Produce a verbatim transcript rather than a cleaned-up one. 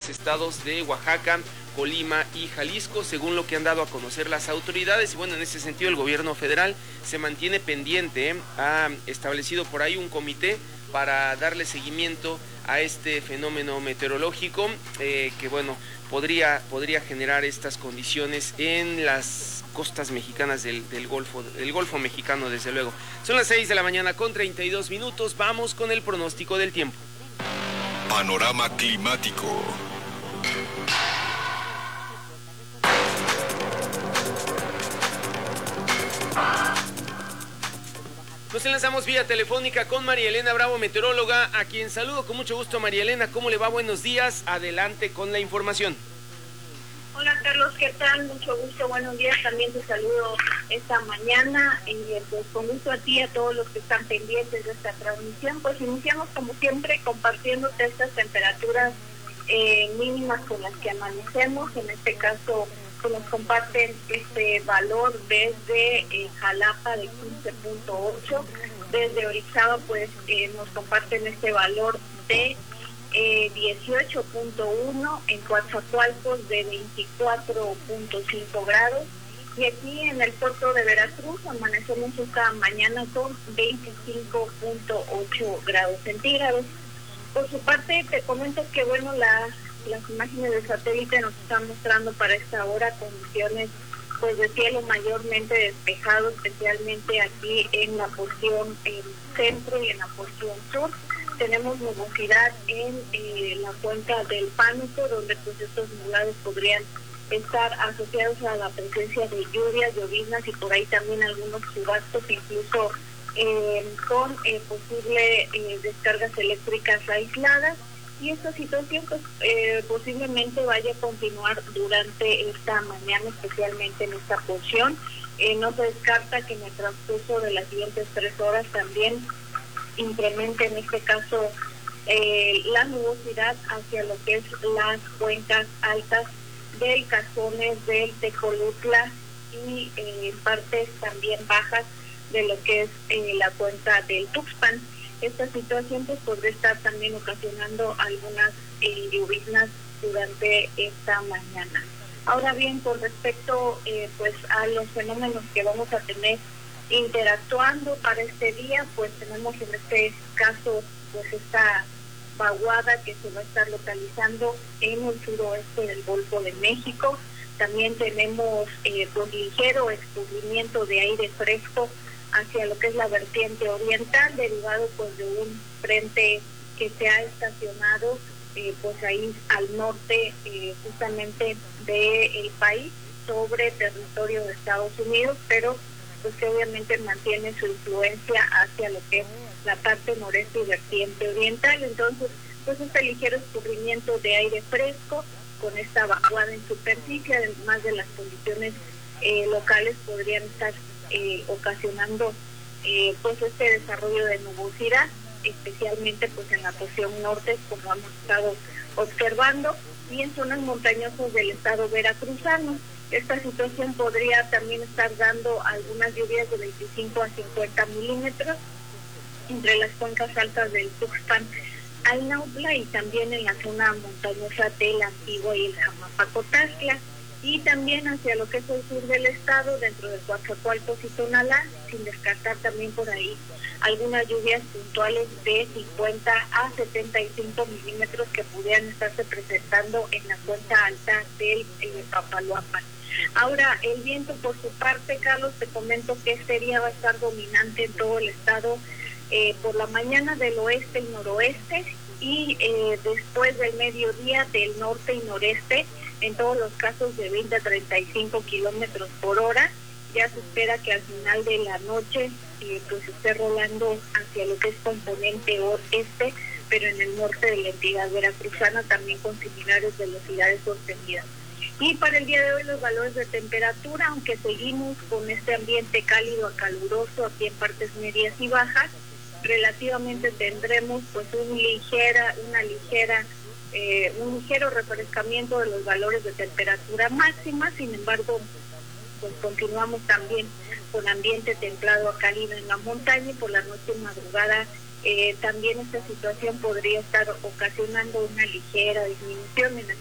estados de Oaxaca, Colima y Jalisco, según lo que han dado a conocer las autoridades. Y bueno, en ese sentido el gobierno federal se mantiene pendiente, ¿eh? Ha establecido por ahí un comité para darle seguimiento a este fenómeno meteorológico eh, que bueno, podría, podría generar estas condiciones en las costas mexicanas del, del Golfo, del Golfo mexicano, desde luego. Son las seis de la mañana con treinta y dos minutos, vamos con el pronóstico del tiempo. Panorama climático. Nos enlazamos vía telefónica con María Elena Bravo, meteoróloga, a quien saludo con mucho gusto. María Elena, ¿cómo le va? Buenos días, adelante con la información. Hola Carlos, ¿qué tal? Mucho gusto, buenos días, también te saludo esta mañana y pues con gusto a ti y a todos los que están pendientes de esta transmisión. Pues iniciamos como siempre compartiéndote estas temperaturas eh, mínimas con las que amanecemos. En este caso pues nos comparten este valor desde eh, Jalapa de quince punto ocho, desde Orizaba pues eh, nos comparten este valor de eh, dieciocho punto uno, en Coatzacoalcos de veinticuatro punto cinco grados, y aquí en el puerto de Veracruz amanecemos esta mañana con veinticinco punto ocho grados centígrados. Por su parte te comento que bueno, la las imágenes del satélite nos están mostrando para esta hora condiciones pues de cielo mayormente despejado, especialmente aquí en la porción eh, centro y en la porción sur. Tenemos nubosidad en eh, la cuenca del Pánuco, donde pues estos nublados podrían estar asociados a la presencia de lluvias, lloviznas y por ahí también algunos chubascos, incluso eh, con eh, posible eh, descargas eléctricas aisladas. Y esta situación pues eh, posiblemente vaya a continuar durante esta mañana, especialmente en esta porción. Eh, no se descarta que en el transcurso de las siguientes tres horas también incremente en este caso eh, la nubosidad hacia lo que es las cuencas altas del Cazones, del Tecolutla y eh, partes también bajas de lo que es eh, la cuenca del Tuxpan. Esta situación pues podría estar también ocasionando algunas eh, lloviznas durante esta mañana. Ahora bien, con respecto eh, pues a los fenómenos que vamos a tener interactuando para este día, pues tenemos en este caso pues esta vaguada que se va a estar localizando en el suroeste del Golfo de México. También tenemos eh, pues ligero escurrimiento de aire fresco hacia lo que es la vertiente oriental, derivado pues de un frente que se ha estacionado eh, pues ahí al norte eh, justamente del país, sobre territorio de Estados Unidos, pero pues que obviamente mantiene su influencia hacia lo que es la parte noreste y vertiente oriental. Entonces pues este ligero escurrimiento de aire fresco con esta vaguada en superficie, además de las condiciones eh, locales, podrían estar Eh, ocasionando eh, pues este desarrollo de nubosidad, especialmente pues en la porción norte, como hemos estado observando, y en zonas montañosas del estado veracruzano. Esta situación podría también estar dando algunas lluvias de veinticinco a cincuenta milímetros entre las cuencas altas del Tuxpan al Nautla y también en la zona montañosa del Antigua y el Jamapacotazla, y también hacia lo que es el sur del estado, dentro de Coatzacoalcos y Tonalá, sin descartar también por ahí algunas lluvias puntuales de cincuenta a setenta y cinco milímetros que pudieran estarse presentando en la cuenca alta del eh, Papaloapan. Ahora, el viento por su parte, Carlos, te comento que este día va a estar dominante en todo el estado eh, por la mañana del oeste y noroeste, y eh, después del mediodía del norte y noreste, en todos los casos de veinte a treinta y cinco kilómetros por hora. Ya se espera que al final de la noche eh, pues esté rolando hacia lo que es componente oeste, pero en el norte de la entidad veracruzana también con similares velocidades sostenidas. Y para el día de hoy los valores de temperatura, aunque seguimos con este ambiente cálido a caluroso aquí en partes medias y bajas, relativamente tendremos pues un ligera, una ligera Eh, un ligero refrescamiento de los valores de temperatura máxima. Sin embargo, pues continuamos también con ambiente templado a cálido en la montaña, y por la noche y madrugada eh, también esta situación podría estar ocasionando una ligera disminución en las